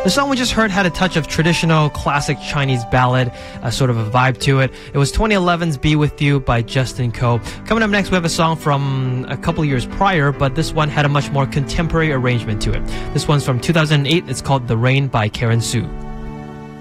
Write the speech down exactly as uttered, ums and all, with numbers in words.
The song we just heard had a touch of traditional classic Chinese ballad, a sort of a vibe to it. It was twenty eleven's Be With You by Justin Ko. Coming up next, we have a song from a couple years prior, but this one had a much more contemporary arrangement to it. This one's from two thousand eight. It's called The Rain by Karen Su.